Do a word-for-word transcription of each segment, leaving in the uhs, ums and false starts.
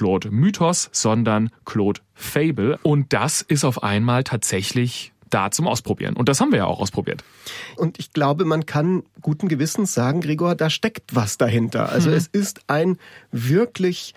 Claude Mythos, sondern Claude Fable. Und das ist auf einmal tatsächlich da zum Ausprobieren. Und das haben wir ja auch ausprobiert. Und ich glaube, man kann guten Gewissens sagen, Gregor, da steckt was dahinter. Also mhm. es ist ein wirklich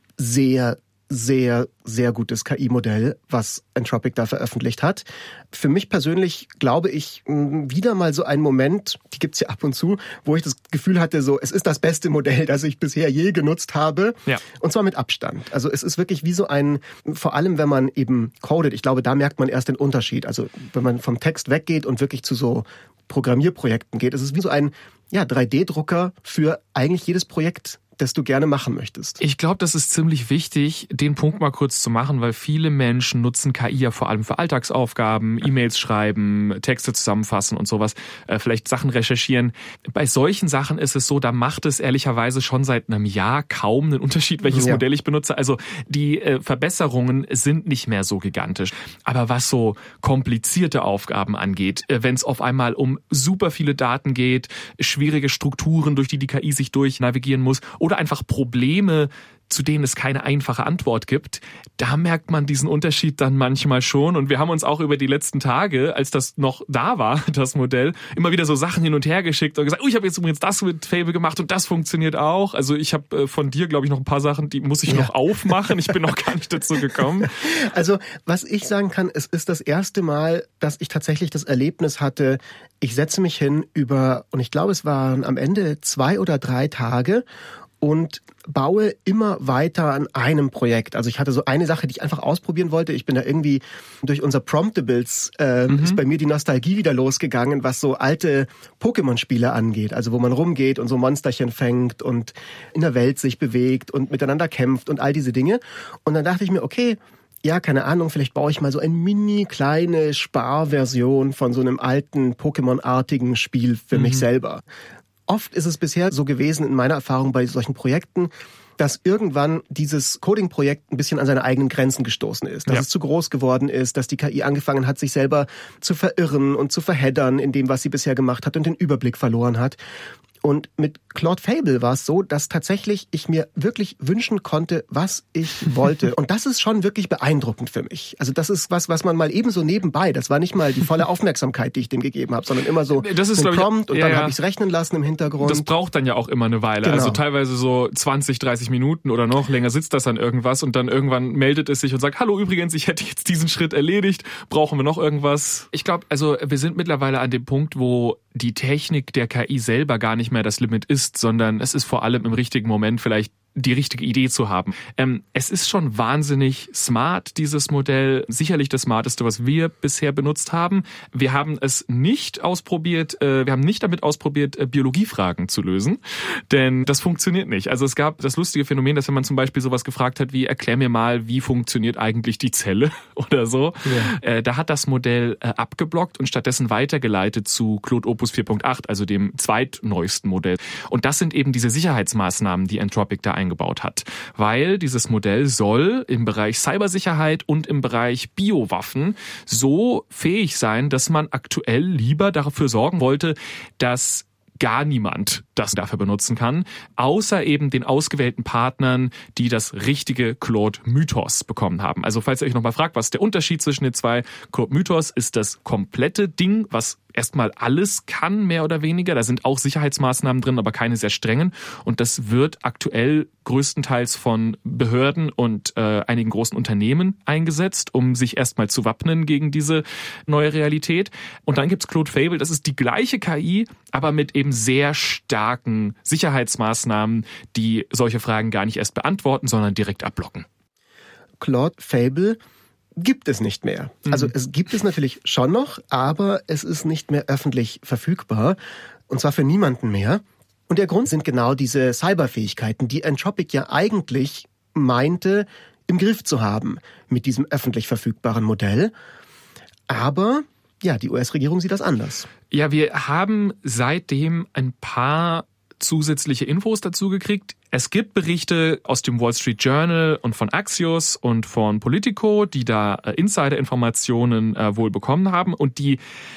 sehr, sehr, sehr gutes K I-Modell, was Anthropic da veröffentlicht hat. Für mich persönlich glaube ich wieder mal so einen Moment, die gibt's ja ab und zu, wo ich das Gefühl hatte, so es ist das beste Modell, das ich bisher je genutzt habe. Ja. Und zwar mit Abstand. Also es ist wirklich wie so ein, vor allem wenn man eben codet, ich glaube, da merkt man erst den Unterschied. Also wenn man vom Text weggeht und wirklich zu so Programmierprojekten geht, es ist wie so ein ja, drei D-Drucker für eigentlich jedes Projekt, das du gerne machen möchtest. Ich glaube, das ist ziemlich wichtig, den Punkt mal kurz zu machen, weil viele Menschen nutzen K I ja vor allem für Alltagsaufgaben, E-Mails schreiben, Texte zusammenfassen und sowas, äh, vielleicht Sachen recherchieren. Bei solchen Sachen ist es so, da macht es ehrlicherweise schon seit einem Jahr kaum einen Unterschied, welches ja. Modell ich benutze. Also die äh, Verbesserungen sind nicht mehr so gigantisch. Aber was so komplizierte Aufgaben angeht, äh, wenn es auf einmal um super viele Daten geht, schwierige Strukturen, durch die die K I sich durchnavigieren muss, oder einfach Probleme, zu denen es keine einfache Antwort gibt, da merkt man diesen Unterschied dann manchmal schon. Und wir haben uns auch über die letzten Tage, als das noch da war, das Modell, immer wieder so Sachen hin und her geschickt und gesagt, oh, ich habe jetzt übrigens das mit Fable gemacht und das funktioniert auch. Also ich habe von dir, glaube ich, noch ein paar Sachen, die muss ich ja. noch aufmachen. Ich bin noch gar nicht dazu gekommen. Also was ich sagen kann, es ist das erste Mal, dass ich tatsächlich das Erlebnis hatte, ich setze mich hin über, und ich glaube, es waren am Ende zwei oder drei Tage, und baue immer weiter an einem Projekt. Also ich hatte so eine Sache, die ich einfach ausprobieren wollte. Ich bin da irgendwie durch unser Promptables, äh, mhm. ist bei mir die Nostalgie wieder losgegangen, was so alte Pokémon-Spiele angeht. Also wo man rumgeht und so Monsterchen fängt und in der Welt sich bewegt und miteinander kämpft und all diese Dinge. Und dann dachte ich mir, okay, ja, keine Ahnung, vielleicht baue ich mal so eine mini kleine Sparversion von so einem alten Pokémon-artigen Spiel für mhm. mich selber. Oft ist es bisher so gewesen in meiner Erfahrung bei solchen Projekten, dass irgendwann dieses Coding-Projekt ein bisschen an seine eigenen Grenzen gestoßen ist. Dass ja. es zu groß geworden ist, dass die K I angefangen hat, sich selber zu verirren und zu verheddern in dem, was sie bisher gemacht hat und den Überblick verloren hat. Und mit Claude Fable war es so, dass tatsächlich ich mir wirklich wünschen konnte, was ich wollte. Und das ist schon wirklich beeindruckend für mich. Also das ist was, was man mal ebenso nebenbei, das war nicht mal die volle Aufmerksamkeit, die ich dem gegeben habe, sondern immer so das ist, ein Prompt ich, und ja, dann ja. habe ich es rechnen lassen im Hintergrund. Das braucht dann ja auch immer eine Weile. Genau. Also teilweise so zwanzig, dreißig Minuten oder noch länger sitzt das an irgendwas und dann irgendwann meldet es sich und sagt, hallo übrigens, ich hätte jetzt diesen Schritt erledigt, brauchen wir noch irgendwas? Ich glaube, also wir sind mittlerweile an dem Punkt, wo die Technik der K I selber gar nicht mehr das Limit ist, sondern es ist vor allem im richtigen Moment vielleicht die richtige Idee zu haben. Ähm, es ist schon wahnsinnig smart, dieses Modell. Sicherlich das smarteste, was wir bisher benutzt haben. Wir haben es nicht ausprobiert, äh, wir haben nicht damit ausprobiert, äh, Biologiefragen zu lösen, denn das funktioniert nicht. Also es gab das lustige Phänomen, dass wenn man zum Beispiel sowas gefragt hat wie, erklär mir mal, wie funktioniert eigentlich die Zelle oder so, ja. äh, da hat das Modell äh, abgeblockt und stattdessen weitergeleitet zu Claude Opus vier Punkt acht, also dem zweitneuesten Modell. Und das sind eben diese Sicherheitsmaßnahmen, die Anthropic da eingebaut hat, weil dieses Modell soll im Bereich Cybersicherheit und im Bereich Biowaffen so fähig sein, dass man aktuell lieber dafür sorgen wollte, dass gar niemand das dafür benutzen kann, außer eben den ausgewählten Partnern, die das richtige Claude Mythos bekommen haben. Also falls ihr euch nochmal fragt, was ist der Unterschied zwischen den zwei, Claude Mythos ist das komplette Ding, was erstmal alles kann, mehr oder weniger. Da sind auch Sicherheitsmaßnahmen drin, aber keine sehr strengen. Und das wird aktuell größtenteils von Behörden und äh, einigen großen Unternehmen eingesetzt, um sich erstmal zu wappnen gegen diese neue Realität. Und dann gibt's Claude Fable, das ist die gleiche K I, aber mit eben sehr starken Sicherheitsmaßnahmen, die solche Fragen gar nicht erst beantworten, sondern direkt abblocken. Claude Fable gibt es nicht mehr. Mhm. Also es gibt es natürlich schon noch, aber es ist nicht mehr öffentlich verfügbar. Und zwar für niemanden mehr. Und der Grund sind genau diese Cyberfähigkeiten, die Anthropic ja eigentlich meinte, im Griff zu haben mit diesem öffentlich verfügbaren Modell. Aber ja, die U S-Regierung sieht das anders. Ja, wir haben seitdem ein paar zusätzliche Infos dazu gekriegt. Es gibt Berichte aus dem Wall Street Journal und von Axios und von Politico, die da Insider-Informationen äh, wohl bekommen haben und die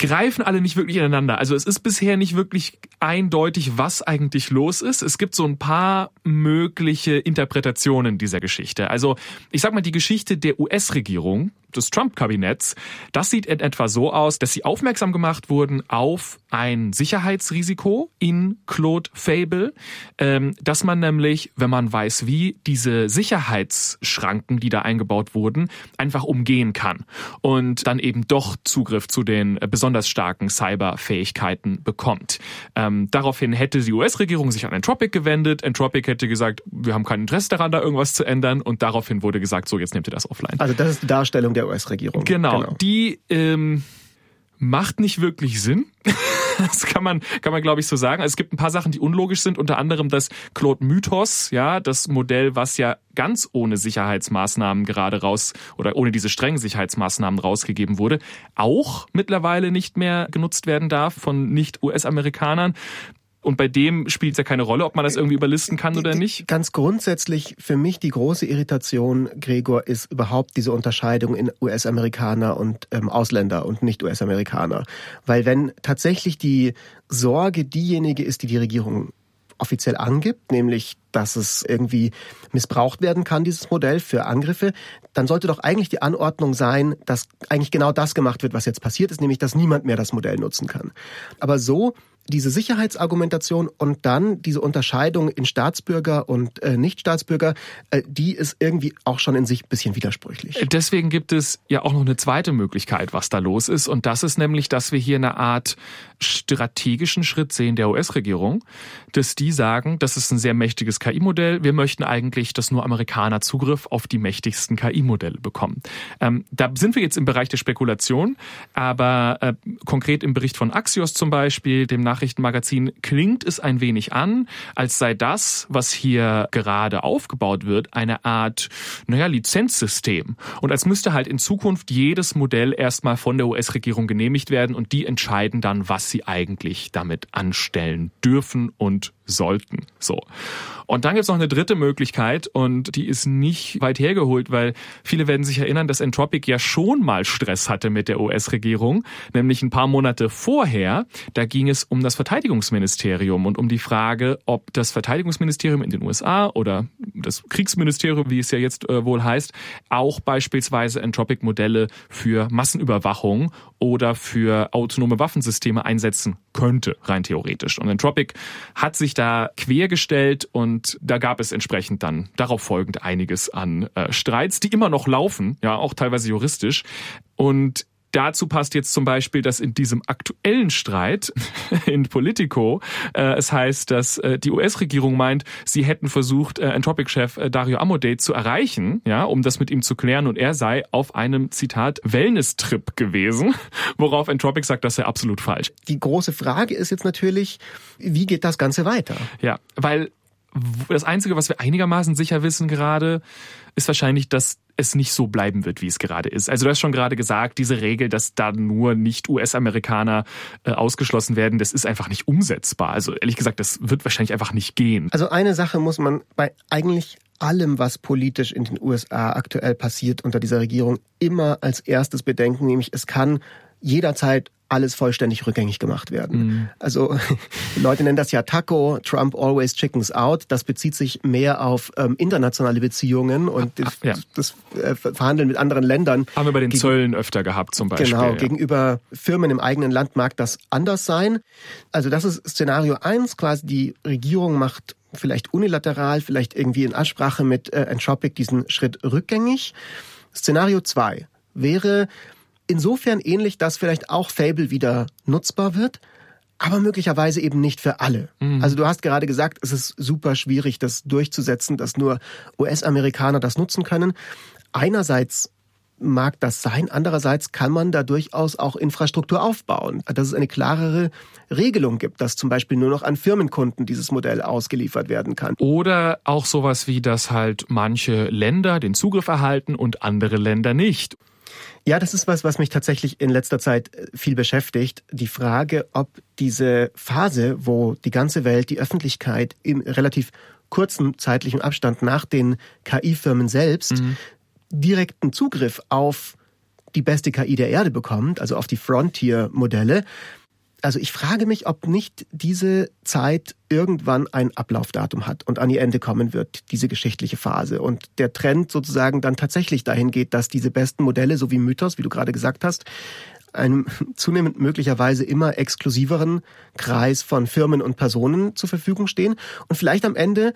greifen alle nicht wirklich ineinander. Also es ist bisher nicht wirklich eindeutig, was eigentlich los ist. Es gibt so ein paar mögliche Interpretationen dieser Geschichte. Also ich sag mal, die Geschichte der U S-Regierung, des Trump-Kabinetts, das sieht in etwa so aus, dass sie aufmerksam gemacht wurden auf ein Sicherheitsrisiko in Claude Fable, ähm, dass man nämlich, wenn man weiß wie, diese Sicherheitsschranken, die da eingebaut wurden, einfach umgehen kann und dann eben doch Zugriff zu den besonders starken Cyberfähigkeiten bekommt. Ähm, daraufhin hätte die U S-Regierung sich an Entropic gewendet. Entropic hätte gesagt, wir haben kein Interesse daran, da irgendwas zu ändern, und daraufhin wurde gesagt, so, jetzt nehmt ihr das offline. Also das ist die Darstellung der U S-Regierung. Genau, genau. Die ähm, macht nicht wirklich Sinn. Das kann man, kann man, glaube ich, so sagen. Also es gibt ein paar Sachen, die unlogisch sind, unter anderem das Claude Mythos, ja, das Modell, was ja ganz ohne Sicherheitsmaßnahmen gerade raus oder ohne diese strengen Sicherheitsmaßnahmen rausgegeben wurde, auch mittlerweile nicht mehr genutzt werden darf von Nicht-U S-Amerikanern. Und bei dem spielt es ja keine Rolle, ob man das irgendwie überlisten kann oder nicht. Ganz grundsätzlich für mich die große Irritation, Gregor, ist überhaupt diese Unterscheidung in U S-Amerikaner und ähm, Ausländer und Nicht-U S-Amerikaner. Weil wenn tatsächlich die Sorge diejenige ist, die die Regierung offiziell angibt, nämlich dass es irgendwie missbraucht werden kann, dieses Modell für Angriffe, dann sollte doch eigentlich die Anordnung sein, dass eigentlich genau das gemacht wird, was jetzt passiert ist, nämlich dass niemand mehr das Modell nutzen kann. Aber so diese Sicherheitsargumentation und dann diese Unterscheidung in Staatsbürger und äh, Nicht-Staatsbürger, äh, die ist irgendwie auch schon in sich ein bisschen widersprüchlich. Deswegen gibt es ja auch noch eine zweite Möglichkeit, was da los ist. Und das ist nämlich, dass wir hier eine Art strategischen Schritt sehen der U S-Regierung, dass die sagen, das ist ein sehr mächtiges K I-Modell. Wir möchten eigentlich, dass nur Amerikaner Zugriff auf die mächtigsten K I-Modelle bekommen. Ähm, da sind wir jetzt im Bereich der Spekulation, aber äh, konkret im Bericht von Axios zum Beispiel, dem Nachrichtenmagazin, klingt es ein wenig an, als sei das, was hier gerade aufgebaut wird, eine Art, naja, Lizenzsystem. Und als müsste halt in Zukunft jedes Modell erstmal von der U S-Regierung genehmigt werden und die entscheiden dann, was sie eigentlich damit anstellen dürfen und sollten. So. Und dann gibt es noch eine dritte Möglichkeit und die ist nicht weit hergeholt, weil viele werden sich erinnern, dass Entropic ja schon mal Stress hatte mit der U S-Regierung, nämlich ein paar Monate vorher. Da ging es um das Verteidigungsministerium und um die Frage, ob das Verteidigungsministerium in den U S A oder das Kriegsministerium, wie es ja jetzt äh, wohl heißt, auch beispielsweise Entropic-Modelle für Massenüberwachung oder für autonome Waffensysteme einsetzen könnte, rein theoretisch. Und Entropic hat sich da quergestellt und da gab es entsprechend dann darauf folgend einiges an äh, Streits, die immer noch laufen, ja, auch teilweise juristisch. Und dazu passt jetzt zum Beispiel, dass in diesem aktuellen Streit in Politico äh, es heißt, dass äh, die U S-Regierung meint, sie hätten versucht, äh, Entropic-Chef äh, Dario Amodei zu erreichen, ja, um das mit ihm zu klären, und er sei auf einem, Zitat, Wellness-Trip gewesen, worauf Entropic sagt, das sei absolut falsch. Die große Frage ist jetzt natürlich, wie geht das Ganze weiter? Ja, weil das Einzige, was wir einigermaßen sicher wissen gerade, ist wahrscheinlich, dass es nicht so bleiben wird, wie es gerade ist. Also du hast schon gerade gesagt, diese Regel, dass da nur Nicht-U S-Amerikaner äh, ausgeschlossen werden, das ist einfach nicht umsetzbar. Also ehrlich gesagt, das wird wahrscheinlich einfach nicht gehen. Also eine Sache muss man bei eigentlich allem, was politisch in den U S A aktuell passiert unter dieser Regierung, immer als erstes bedenken, nämlich es kann jederzeit alles vollständig rückgängig gemacht werden. Mhm. Also die Leute nennen das ja Taco, Trump always chickens out. Das bezieht sich mehr auf ähm, internationale Beziehungen und das, ja. das äh, Verhandeln mit anderen Ländern. Haben wir bei den gegen, Zöllen öfter gehabt zum Beispiel. Genau, ja. Gegenüber Firmen im eigenen Land mag das anders sein. Also das ist Szenario eins, quasi die Regierung macht vielleicht unilateral, vielleicht irgendwie in Absprache mit äh, Entropic diesen Schritt rückgängig. Szenario zwei wäre insofern ähnlich, dass vielleicht auch Fable wieder nutzbar wird, aber möglicherweise eben nicht für alle. Mhm. Also du hast gerade gesagt, es ist super schwierig, das durchzusetzen, dass nur U S-Amerikaner das nutzen können. Einerseits mag das sein, andererseits kann man da durchaus auch Infrastruktur aufbauen, dass es eine klarere Regelung gibt, dass zum Beispiel nur noch an Firmenkunden dieses Modell ausgeliefert werden kann. Oder auch sowas wie, dass halt manche Länder den Zugriff erhalten und andere Länder nicht. Ja, das ist was, was mich tatsächlich in letzter Zeit viel beschäftigt. Die Frage, ob diese Phase, wo die ganze Welt, die Öffentlichkeit in relativ kurzem zeitlichem Abstand nach den K I-Firmen selbst mhm. direkten Zugriff auf die beste K I der Erde bekommt, also auf die Frontier-Modelle. Also ich frage mich, ob nicht diese Zeit irgendwann ein Ablaufdatum hat und an ihr Ende kommen wird, diese geschichtliche Phase. Und der Trend sozusagen dann tatsächlich dahin geht, dass diese besten Modelle, so wie Mythos, wie du gerade gesagt hast, einem zunehmend möglicherweise immer exklusiveren Kreis von Firmen und Personen zur Verfügung stehen und vielleicht am Ende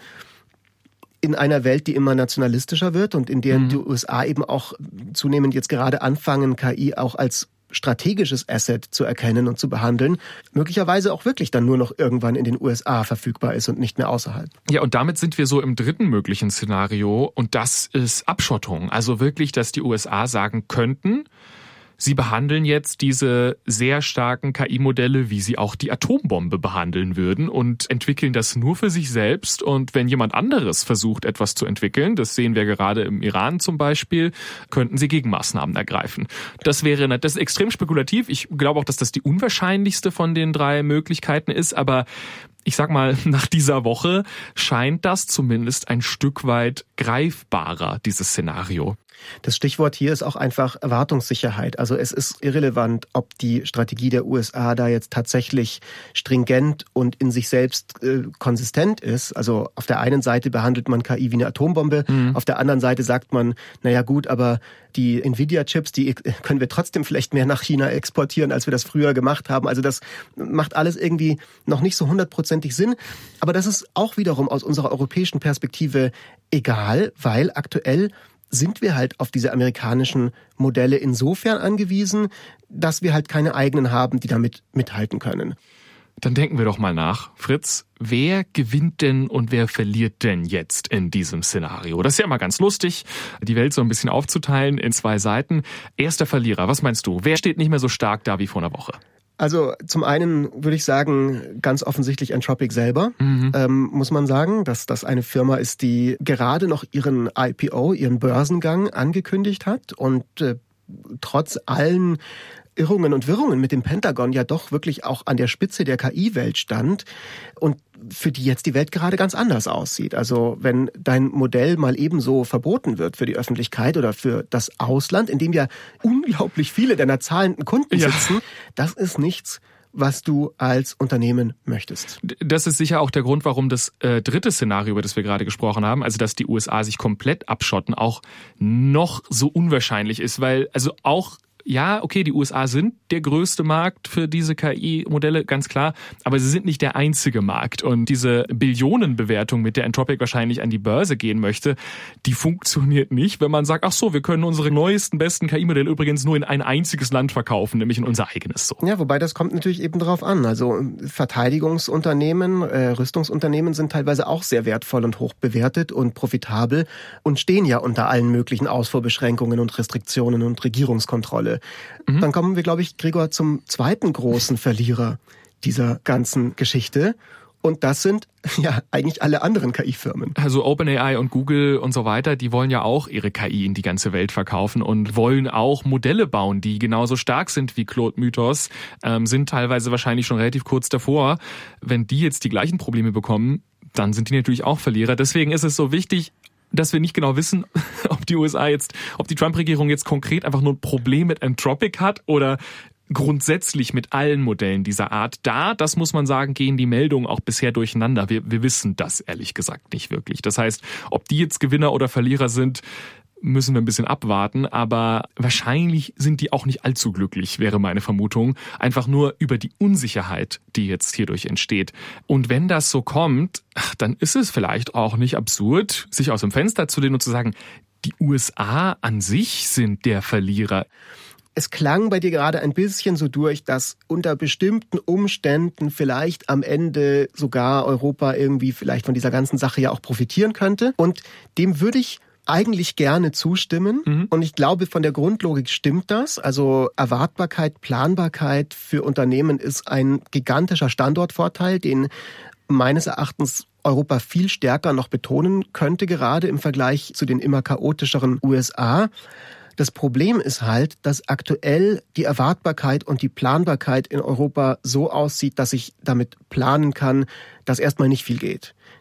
in einer Welt, die immer nationalistischer wird und in der mhm. die U S A eben auch zunehmend jetzt gerade anfangen, K I auch als strategisches Asset zu erkennen und zu behandeln, möglicherweise auch wirklich dann nur noch irgendwann in den U S A verfügbar ist und nicht mehr außerhalb. Ja, und damit sind wir so im dritten möglichen Szenario und das ist Abschottung. Also wirklich, dass die U S A sagen könnten, sie behandeln jetzt diese sehr starken K I-Modelle, wie sie auch die Atombombe behandeln würden und entwickeln das nur für sich selbst. Und wenn jemand anderes versucht, etwas zu entwickeln, das sehen wir gerade im Iran zum Beispiel, könnten sie Gegenmaßnahmen ergreifen. Das wäre, das ist extrem spekulativ. Ich glaube auch, dass das die unwahrscheinlichste von den drei Möglichkeiten ist, aber ich sag mal, nach dieser Woche scheint das zumindest ein Stück weit greifbarer, dieses Szenario. Das Stichwort hier ist auch einfach Erwartungssicherheit. Also es ist irrelevant, ob die Strategie der U S A da jetzt tatsächlich stringent und in sich selbst äh, konsistent ist. Also auf der einen Seite behandelt man K I wie eine Atombombe, mhm. auf der anderen Seite sagt man, naja gut, aber die Nvidia-Chips, die können wir trotzdem vielleicht mehr nach China exportieren, als wir das früher gemacht haben. Also das macht alles irgendwie noch nicht so hundertprozentig Sinn. Aber das ist auch wiederum aus unserer europäischen Perspektive egal, weil aktuell sind wir halt auf diese amerikanischen Modelle insofern angewiesen, dass wir halt keine eigenen haben, die damit mithalten können. Dann denken wir doch mal nach, Fritz, wer gewinnt denn und wer verliert denn jetzt in diesem Szenario? Das ist ja immer ganz lustig, die Welt so ein bisschen aufzuteilen in zwei Seiten. Erster Verlierer, was meinst du? Wer steht nicht mehr so stark da wie vor einer Woche? Also zum einen würde ich sagen, ganz offensichtlich Anthropic selber, mhm. ähm, muss man sagen, dass das eine Firma ist, die gerade noch ihren I P O, ihren Börsengang angekündigt hat und äh, trotz allen Irrungen und Wirrungen mit dem Pentagon ja doch wirklich auch an der Spitze der K I-Welt stand und für die jetzt die Welt gerade ganz anders aussieht. Also wenn dein Modell mal ebenso verboten wird für die Öffentlichkeit oder für das Ausland, in dem ja unglaublich viele deiner zahlenden Kunden sitzen, ja. das ist nichts, was du als Unternehmen möchtest. Das ist sicher auch der Grund, warum das äh, dritte Szenario, über das wir gerade gesprochen haben, also dass die U S A sich komplett abschotten, auch noch so unwahrscheinlich ist, weil also auch ja, okay, die U S A sind der größte Markt für diese K I-Modelle, ganz klar, aber sie sind nicht der einzige Markt. Und diese Billionenbewertung, mit der Anthropic wahrscheinlich an die Börse gehen möchte, die funktioniert nicht, wenn man sagt, ach so, wir können unsere neuesten, besten K I-Modelle übrigens nur in ein einziges Land verkaufen, nämlich in unser eigenes. So. Ja, wobei das kommt natürlich eben drauf an. Also Verteidigungsunternehmen, äh, Rüstungsunternehmen sind teilweise auch sehr wertvoll und hoch bewertet und profitabel und stehen ja unter allen möglichen Ausfuhrbeschränkungen und Restriktionen und Regierungskontrolle. Mhm. Dann kommen wir, glaube ich, Gregor, zum zweiten großen Verlierer dieser ganzen Geschichte. Und das sind ja eigentlich alle anderen K I-Firmen. Also OpenAI und Google und so weiter, die wollen ja auch ihre K I in die ganze Welt verkaufen und wollen auch Modelle bauen, die genauso stark sind wie Claude Mythos, ähm, sind teilweise wahrscheinlich schon relativ kurz davor. Wenn die jetzt die gleichen Probleme bekommen, dann sind die natürlich auch Verlierer. Deswegen ist es so wichtig, dass wir nicht genau wissen, ob die U S A jetzt, ob die Trump-Regierung jetzt konkret einfach nur ein Problem mit Anthropic hat oder grundsätzlich mit allen Modellen dieser Art. Da, das muss man sagen, gehen die Meldungen auch bisher durcheinander. Wir, wir wissen das ehrlich gesagt nicht wirklich. Das heißt, ob die jetzt Gewinner oder Verlierer sind, müssen wir ein bisschen abwarten, aber wahrscheinlich sind die auch nicht allzu glücklich, wäre meine Vermutung. Einfach nur über die Unsicherheit, die jetzt hierdurch entsteht. Und wenn das so kommt, dann ist es vielleicht auch nicht absurd, sich aus dem Fenster zu lehnen und zu sagen, die U S A an sich sind der Verlierer. Es klang bei dir gerade ein bisschen so durch, dass unter bestimmten Umständen vielleicht am Ende sogar Europa irgendwie vielleicht von dieser ganzen Sache ja auch profitieren könnte. Und dem würde ich eigentlich gerne zustimmen. Mhm. Und ich glaube, von der Grundlogik stimmt das. Also Erwartbarkeit, Planbarkeit für Unternehmen ist ein gigantischer Standortvorteil, den meines Erachtens Europa viel stärker noch betonen könnte, gerade im Vergleich zu den immer chaotischeren U S A. Das Problem ist halt, dass aktuell die Erwartbarkeit und die Planbarkeit in Europa so aussieht, dass ich damit planen kann, dass erstmal nicht viel geht.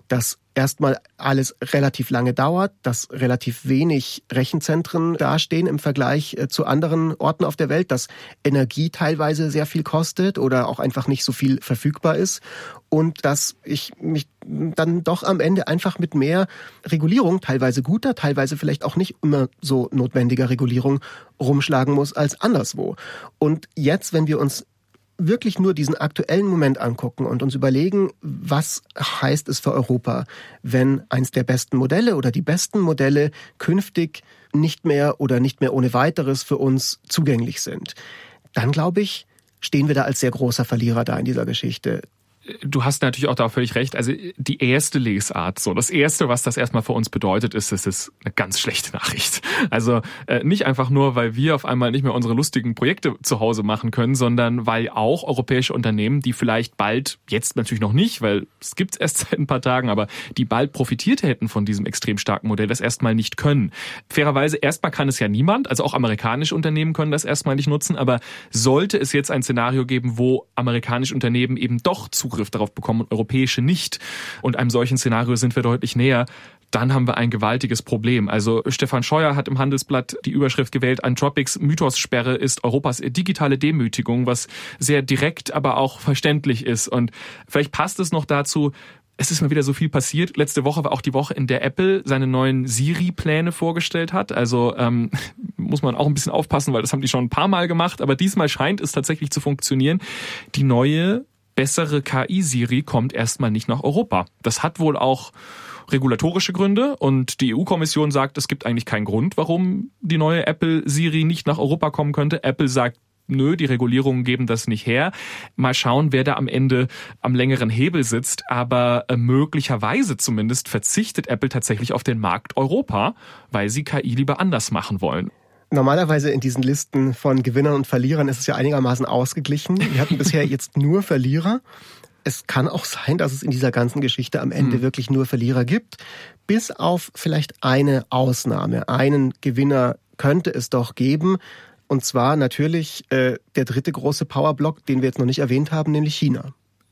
dass erstmal alles relativ lange dauert, dass relativ wenig Rechenzentren dastehen im Vergleich zu anderen Orten auf der Welt, dass Energie teilweise sehr viel kostet oder auch einfach nicht so viel verfügbar ist und dass ich mich dann doch am Ende einfach mit mehr Regulierung, teilweise guter, teilweise vielleicht auch nicht immer so notwendiger Regulierung rumschlagen muss als anderswo. Und jetzt, wenn wir uns wirklich nur diesen aktuellen Moment angucken und uns überlegen, was heißt es für Europa, wenn eins der besten Modelle oder die besten Modelle künftig nicht mehr oder nicht mehr ohne weiteres für uns zugänglich sind, dann glaube ich, stehen wir da als sehr großer Verlierer da in dieser Geschichte. Du hast natürlich auch da völlig recht. Also die erste Lesart, so das erste, was das erstmal für uns bedeutet, ist, es ist eine ganz schlechte Nachricht. Also äh, nicht einfach nur, weil wir auf einmal nicht mehr unsere lustigen Projekte zu Hause machen können, sondern weil auch europäische Unternehmen, die vielleicht bald, jetzt natürlich noch nicht, weil es gibt es erst seit ein paar Tagen, aber die bald profitiert hätten von diesem extrem starken Modell, das erstmal nicht können. Fairerweise, erstmal kann es ja niemand, also auch amerikanische Unternehmen können das erstmal nicht nutzen, aber sollte es jetzt ein Szenario geben, wo amerikanische Unternehmen eben doch Zugriff darauf bekommen und europäische nicht. Und einem solchen Szenario sind wir deutlich näher. Dann haben wir ein gewaltiges Problem. Also Stefan Scheuer hat im Handelsblatt die Überschrift gewählt, Anthropics Mythossperre ist Europas digitale Demütigung, was sehr direkt, aber auch verständlich ist. Und vielleicht passt es noch dazu, es ist mal wieder so viel passiert. Letzte Woche war auch die Woche, in der Apple seine neuen Siri-Pläne vorgestellt hat. Also ähm, muss man auch ein bisschen aufpassen, weil das haben die schon ein paar Mal gemacht. Aber diesmal scheint es tatsächlich zu funktionieren. Die neue bessere K I-Siri kommt erstmal nicht nach Europa. Das hat wohl auch regulatorische Gründe und die E U-Kommission sagt, es gibt eigentlich keinen Grund, warum die neue Apple-Siri nicht nach Europa kommen könnte. Apple sagt, nö, die Regulierungen geben das nicht her. Mal schauen, wer da am Ende am längeren Hebel sitzt. Aber äh, möglicherweise zumindest verzichtet Apple tatsächlich auf den Markt Europa, weil sie K I lieber anders machen wollen. Normalerweise in diesen Listen von Gewinnern und Verlierern ist es ja einigermaßen ausgeglichen. Wir hatten bisher jetzt nur Verlierer. Es kann auch sein, dass es in dieser ganzen Geschichte am Ende mhm. wirklich nur Verlierer gibt. Bis auf vielleicht eine Ausnahme. Einen Gewinner könnte es doch geben. Und zwar natürlich äh, der dritte große Powerblock, den wir jetzt noch nicht erwähnt haben, nämlich China.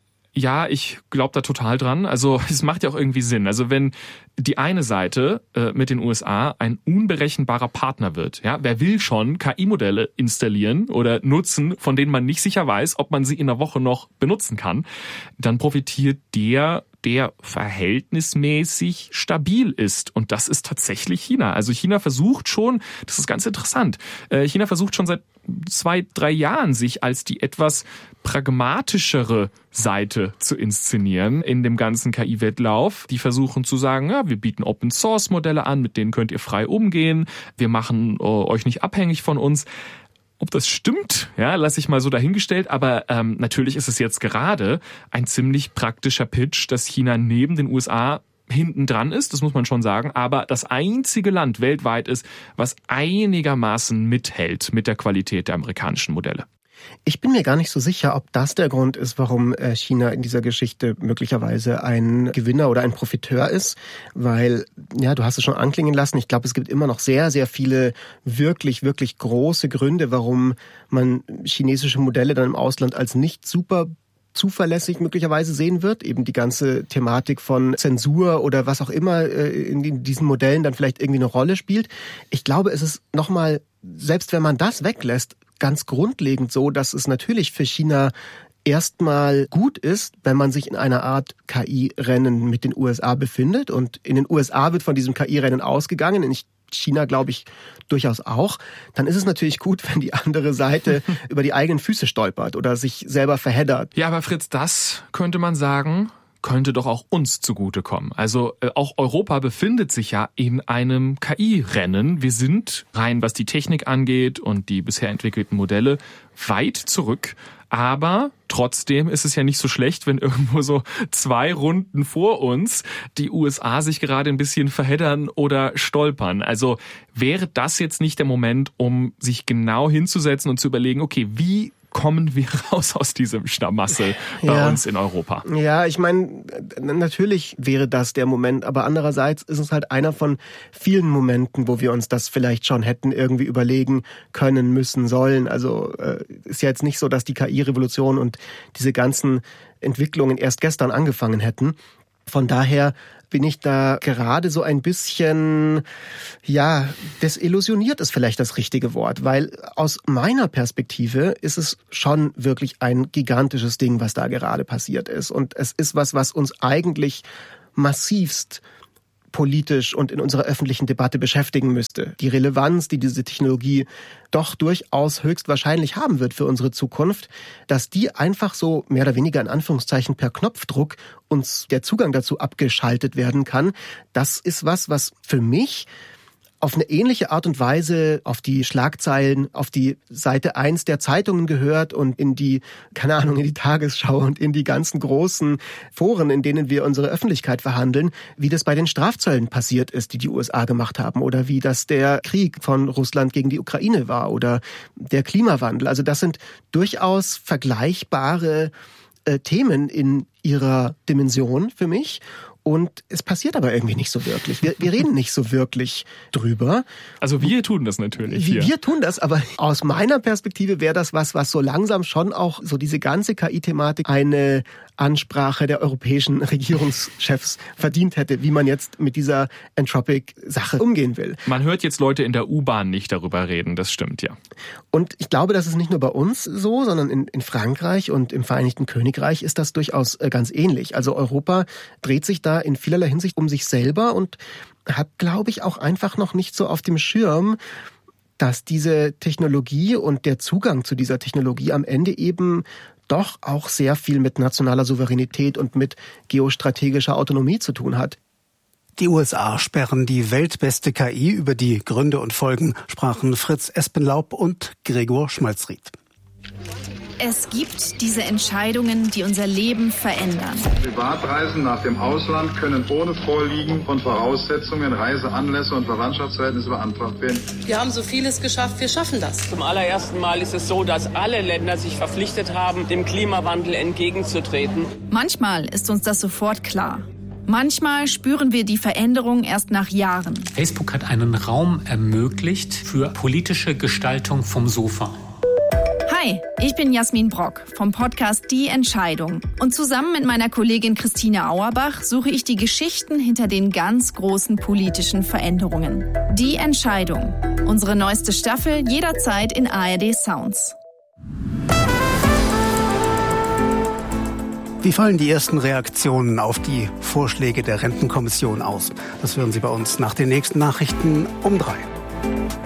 Ja, ich glaube da total dran. Also es macht ja auch irgendwie Sinn. Also wenn die eine Seite äh, mit den U S A ein unberechenbarer Partner wird, ja, wer will schon K I-Modelle installieren oder nutzen, von denen man nicht sicher weiß, ob man sie in einer Woche noch benutzen kann, dann profitiert der, der verhältnismäßig stabil ist. Und das ist tatsächlich China. Also China versucht schon, das ist ganz interessant, äh, China versucht schon seit zwei, drei Jahren sich als die etwas pragmatischere Seite zu inszenieren in dem ganzen K I-Wettlauf. Die versuchen zu sagen, ja, wir bieten Open-Source-Modelle an, mit denen könnt ihr frei umgehen, wir machen äh, euch nicht abhängig von uns. Ob das stimmt, ja, lasse ich mal so dahingestellt, aber ähm, natürlich ist es jetzt gerade ein ziemlich praktischer Pitch, dass China neben den U S A hinten dran ist, das muss man schon sagen, aber das einzige Land weltweit ist, was einigermaßen mithält mit der Qualität der amerikanischen Modelle. Ich bin mir gar nicht so sicher, ob das der Grund ist, warum China in dieser Geschichte möglicherweise ein Gewinner oder ein Profiteur ist, weil, ja, du hast es schon anklingen lassen, ich glaube, es gibt immer noch sehr, sehr viele wirklich, wirklich große Gründe, warum man chinesische Modelle dann im Ausland als nicht super zuverlässig möglicherweise sehen wird, eben die ganze Thematik von Zensur oder was auch immer in diesen Modellen dann vielleicht irgendwie eine Rolle spielt. Ich glaube, es ist nochmal, selbst wenn man das weglässt, ganz grundlegend so, dass es natürlich für China erstmal gut ist, wenn man sich in einer Art K I-Rennen mit den U S A befindet. Und in den U S A wird von diesem K I-Rennen ausgegangen, in China glaube ich durchaus auch. Dann ist es natürlich gut, wenn die andere Seite über die eigenen Füße stolpert oder sich selber verheddert. Ja, aber Fritz, das könnte man sagen, könnte doch auch uns zugutekommen. Also äh, auch Europa befindet sich ja in einem K I-Rennen. Wir sind rein, was die Technik angeht und die bisher entwickelten Modelle, weit zurück. Aber trotzdem ist es ja nicht so schlecht, wenn irgendwo so zwei Runden vor uns die U S A sich gerade ein bisschen verheddern oder stolpern. Also wäre das jetzt nicht der Moment, um sich genau hinzusetzen und zu überlegen, okay, wie kommen wir raus aus diesem Schlamassel bei ja. uns in Europa? Ja, ich meine, natürlich wäre das der Moment, aber andererseits ist es halt einer von vielen Momenten, wo wir uns das vielleicht schon hätten irgendwie überlegen können, müssen, sollen. Also äh, ist ja jetzt nicht so, dass die K I-Revolution und diese ganzen Entwicklungen erst gestern angefangen hätten. Von daher bin ich da gerade so ein bisschen, ja, desillusioniert ist vielleicht das richtige Wort, weil aus meiner Perspektive ist es schon wirklich ein gigantisches Ding, was da gerade passiert ist. Und es ist was, was uns eigentlich massivst politisch und in unserer öffentlichen Debatte beschäftigen müsste. Die Relevanz, die diese Technologie doch durchaus höchstwahrscheinlich haben wird für unsere Zukunft, dass die einfach so mehr oder weniger in Anführungszeichen per Knopfdruck uns der Zugang dazu abgeschaltet werden kann, das ist was, was für mich auf eine ähnliche Art und Weise auf die Schlagzeilen, auf die Seite eins der Zeitungen gehört und in die, keine Ahnung, in die Tagesschau und in die ganzen großen Foren, in denen wir unsere Öffentlichkeit verhandeln, wie das bei den Strafzöllen passiert ist, die die U S A gemacht haben, oder wie das der Krieg von Russland gegen die Ukraine war oder der Klimawandel. Also das sind durchaus vergleichbare äh, Themen in ihrer Dimension für mich. Und es passiert aber irgendwie nicht so wirklich. Wir, wir reden nicht so wirklich drüber. Also wir tun das natürlich hier. Wir tun das, aber aus meiner Perspektive wäre das was, was so langsam schon auch so diese ganze K I-Thematik eine Ansprache der europäischen Regierungschefs verdient hätte, wie man jetzt mit dieser Anthropic-Sache umgehen will. Man hört jetzt Leute in der U-Bahn nicht darüber reden, das stimmt, ja. Und ich glaube, das ist nicht nur bei uns so, sondern in, in Frankreich und im Vereinigten Königreich ist das durchaus ganz ähnlich. Also Europa dreht sich da in vielerlei Hinsicht um sich selber und hat, glaube ich, auch einfach noch nicht so auf dem Schirm, dass diese Technologie und der Zugang zu dieser Technologie am Ende eben doch auch sehr viel mit nationaler Souveränität und mit geostrategischer Autonomie zu tun hat. Die U S A sperren die weltbeste K I. Über die Gründe und Folgen sprachen Fritz Espenlaub und Gregor Schmalzried. Es gibt diese Entscheidungen, die unser Leben verändern. Privatreisen nach dem Ausland können ohne Vorliegen von Voraussetzungen, Reiseanlässe und Verwandtschaftsverhältnisse beantragt werden. Wir haben so vieles geschafft, wir schaffen das. Zum allerersten Mal ist es so, dass alle Länder sich verpflichtet haben, dem Klimawandel entgegenzutreten. Manchmal ist uns das sofort klar. Manchmal spüren wir die Veränderung erst nach Jahren. Facebook hat einen Raum ermöglicht für politische Gestaltung vom Sofa. Hi, ich bin Jasmin Brock vom Podcast Die Entscheidung. Und zusammen mit meiner Kollegin Christine Auerbach suche ich die Geschichten hinter den ganz großen politischen Veränderungen. Die Entscheidung. Unsere neueste Staffel jederzeit in A R D Sounds. Wie fallen die ersten Reaktionen auf die Vorschläge der Rentenkommission aus? Das hören Sie bei uns nach den nächsten Nachrichten um drei.